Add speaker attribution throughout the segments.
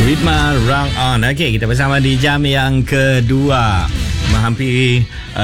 Speaker 1: Ritma Rock On. Okey, kita bersama di jam yang kedua, menghampiri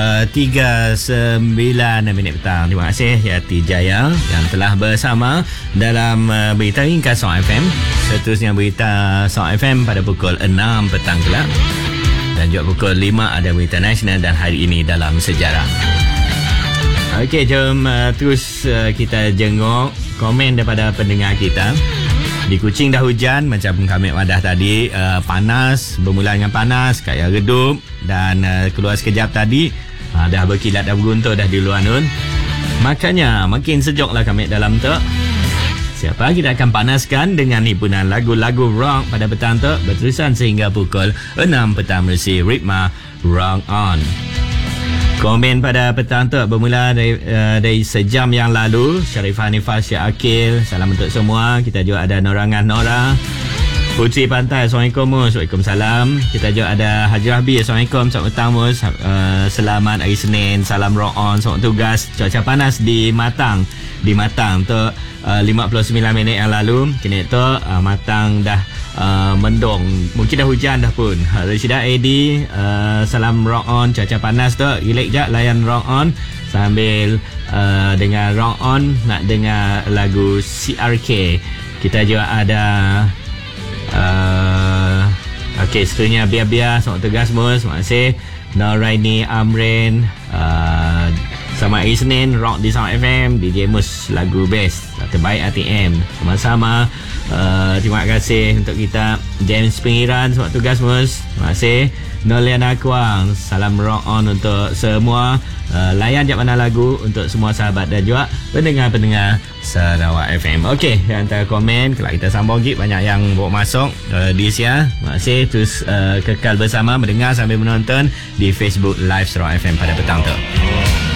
Speaker 1: 3:09 petang. Terima kasih Yati Jaya yang telah bersama dalam berita ringkas Song FM. Seterusnya berita Song FM pada pukul 6 petang kelak, dan juga pukul 5 ada berita nasional dan hari ini dalam sejarah. Okey, jom terus kita jenguk komen daripada pendengar kita. Di Kuching dah hujan macam kami wadah tadi, panas, bermula dengan panas, kaya redup, dan keluar sekejap tadi dah berkilat, dah berguntur dah di luar nun. Makanya makin sejuklah kami dalam tu. Siapa kita akan panaskan dengan hiburan lagu-lagu rock pada petang tu, berterusan sehingga pukul 6 petang bersih Ritma Rock On. Komen pada petang tu bermula dari sejam yang lalu. Syarifah Hanifah, Syekh Akil, salam untuk semua. Kita juga ada Norangan Nora, Putri Pantai, Assalamualaikum Mus. Waalaikumsalam. Kita juga ada Haji Rahbi, Assalamualaikum, selamat petang Mus. Selamat hari Senin, salam rock on, selamat tugas. Cuaca panas di Matang. Di Matang tu 59 minit yang lalu, kini tu Matang dah mendung, mungkin dah hujan dah pun. Rashida Edi, salam rock on, cuaca panas tu, relax je layan rock on sambil dengar rock on, nak dengar lagu CRK. Kita juga ada okey, seterusnya biar-biar, selamat tugas Mus, terima kasih. Noraini Amrin, selamat hari Senin, rock di Sound FM, DJ Mus lagu best terbaik ATM, sama-sama. Terima kasih untuk kita. James Pengiran, selamat tugas Mus, terima kasih. Noliana Kuang, salam rock on untuk semua. Layan je mana lagu untuk semua sahabat dan juga pendengar-pendengar Sarawak FM. Okey, hantar komen. Kalau kita sambung lagi, banyak yang bawa masuk di Asia. Terima kasih. Terus kekal bersama, mendengar sambil menonton di Facebook Live Sarawak FM pada petang tu.